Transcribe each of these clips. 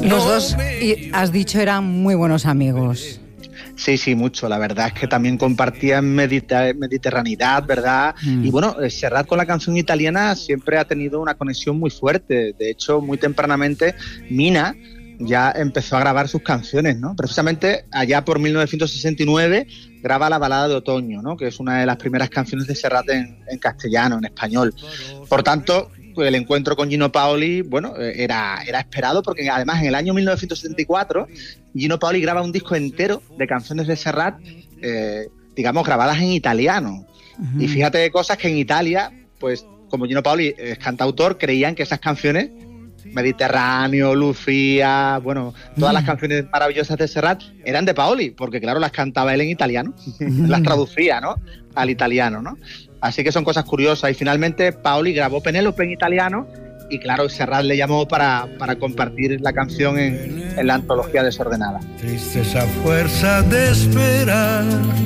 Los dos, y has dicho, eran muy buenos amigos. Sí, mucho. La verdad es que también compartían mediterraneidad, ¿verdad? Y bueno, Serrat con la canción italiana siempre ha tenido una conexión muy fuerte. De hecho, muy tempranamente, Mina ya empezó a grabar sus canciones, ¿no? Precisamente allá por 1969 graba La balada de otoño, ¿no? Que es una de las primeras canciones de Serrat en castellano, en español. Por tanto, el encuentro con Gino Paoli, bueno, era esperado, porque además en el año 1974 Gino Paoli graba un disco entero de canciones de Serrat, digamos, grabadas en italiano. Y fíjate cosas que en Italia, pues como Gino Paoli es cantautor, creían que esas canciones, Mediterráneo, Lucía, bueno, todas las canciones maravillosas de Serrat eran de Paoli, porque claro, las cantaba él en italiano, las traducía, ¿no?, al italiano, ¿no? Así que son cosas curiosas. Y finalmente Paoli grabó Penélope en italiano y claro, Serrat le llamó para compartir la canción en la antología Desordenada. Triste esa fuerza de esperar,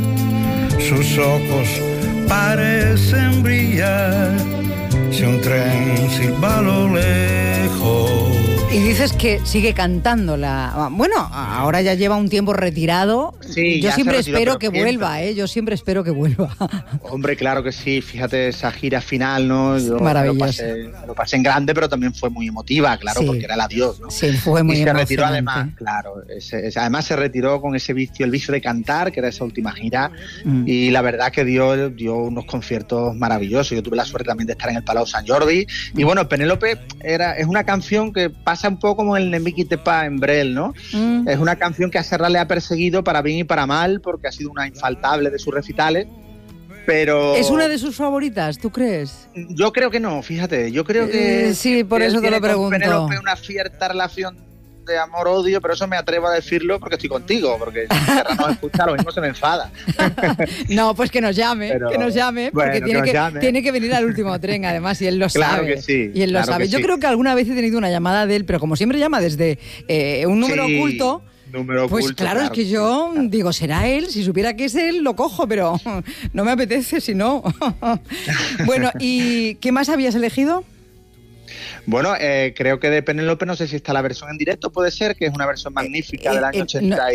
sus ojos parecen brillar, si un tren silba a lo lejos. Y dices que sigue cantándola. Bueno, ahora ya lleva un tiempo retirado. Sí, yo siempre espero que vuelva, vuelva, yo siempre espero que vuelva. Hombre, claro que sí. Fíjate esa gira final, ¿no? Yo maravilloso. Lo pasé en grande, pero también fue muy emotiva, claro, porque era el adiós, ¿no? Sí, fue muy emocionante. Y se retiró además, claro. Además se retiró con ese vicio, el vicio de cantar, que era esa última gira. Y la verdad que dio unos conciertos maravillosos. Yo tuve la suerte también de estar en el Palau Sant Jordi. Y bueno, Penélope es una canción que pasa un poco como el Nemiki Tepa en Brel, ¿no? Es una canción que a Serrat le ha perseguido para bien y para mal, porque ha sido una infaltable de sus recitales, pero... ¿Es una de sus favoritas, tú crees? Yo creo que no, fíjate, yo creo que... sí, por eso te lo pregunto. Con Penélope una cierta relación de amor-odio, pero eso me atrevo a decirlo porque estoy contigo, porque si Serrat nos escucha, lo mismo se me enfada. No, pues que nos llame, porque tiene que venir al último tren, además, y él lo claro sabe. Que sí, y él lo sabe. Yo creo que alguna vez he tenido una llamada de él, pero como siempre llama desde un número oculto... Pues claro, es que yo digo, será él, si supiera que es él, lo cojo, pero no me apetece si no. Bueno, ¿y qué más habías elegido? Bueno, creo que de Penélope, no sé si está la versión en directo, puede ser, que es una versión magnífica del año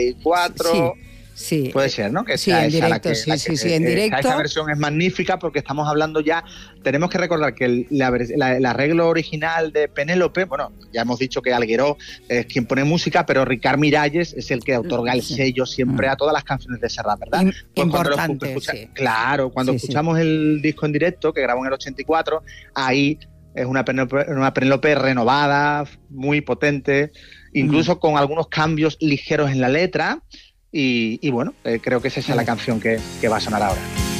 84. Sí. Puede ser, ¿no? Que sí, en directo, en directo. Esa versión es magnífica porque estamos hablando ya... Tenemos que recordar que el arreglo original de Penélope, bueno, ya hemos dicho que Algueró es quien pone música, pero Ricard Miralles es el que otorga el sello siempre a todas las canciones de Serrat, ¿verdad? Pues importante, Claro, cuando escuchamos el disco en directo, que grabó en el 84, ahí es una Penélope renovada, muy potente, incluso con algunos cambios ligeros en la letra. Y bueno, creo que es esa la canción que va a sonar ahora.